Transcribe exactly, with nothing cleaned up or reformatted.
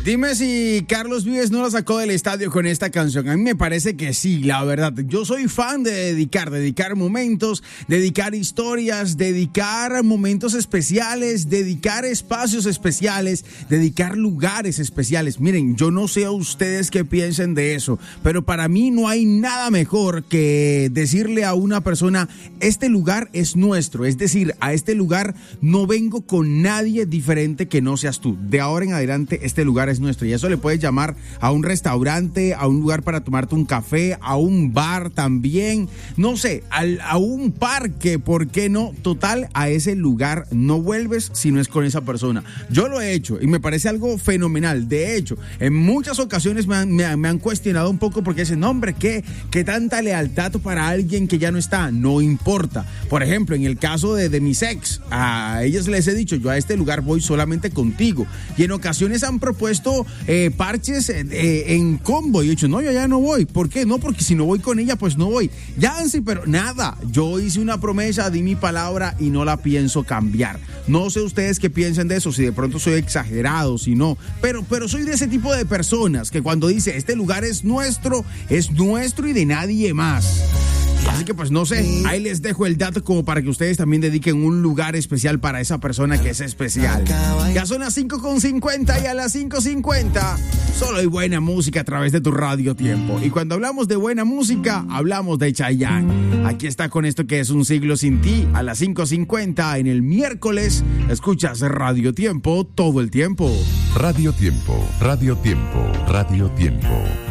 Dime si Carlos Vives no la sacó del estadio con esta canción. A mí me parece que sí, la verdad. Yo soy fan de dedicar, dedicar momentos, dedicar historias, dedicar momentos especiales, dedicar espacios especiales, dedicar lugares especiales. Miren, yo no sé a ustedes qué piensen de eso, pero para mí no hay nada mejor que decirle a una persona, este lugar es nuestro. Es decir, a este lugar no vengo con nadie diferente que no seas tú. De ahora en adelante, este lugar es nuestro, y eso le puedes llamar a un restaurante, a un lugar para tomarte un café, a un bar también, no sé, al, a un parque, ¿por qué no? Total, a ese lugar no vuelves si no es con esa persona. Yo lo he hecho y me parece algo fenomenal. De hecho, en muchas ocasiones me han, me han, me han cuestionado un poco porque dicen, no, hombre, ¿qué, ¿qué tanta lealtad para alguien que ya no está? No importa. Por ejemplo, en el caso de, de mis ex, a ellas les he dicho, yo a este lugar voy solamente contigo, y en ocasiones han propuesto eh, parches eh, en combo, y he dicho, no, yo ya no voy. ¿Por qué? No, porque si no voy con ella, pues no voy. Ya, sí, pero nada, yo hice una promesa, di mi palabra y no la pienso cambiar. No sé ustedes qué piensan de eso, si de pronto soy exagerado, si no, pero, pero soy de ese tipo de personas que cuando dice, este lugar es nuestro, es nuestro y de nadie más. Así que pues no sé, ahí les dejo el dato como para que ustedes también dediquen un lugar especial para esa persona que es especial. Ya son las cinco con cincuenta y a las cinco cincuenta solo hay buena música a través de tu Radio Tiempo. Y cuando hablamos de buena música, hablamos de Chayanne. Aquí está con esto que es Un Siglo Sin Ti a las cinco cincuenta en el miércoles. Escuchas Radio Tiempo todo el tiempo. Radio Tiempo, Radio Tiempo, Radio Tiempo.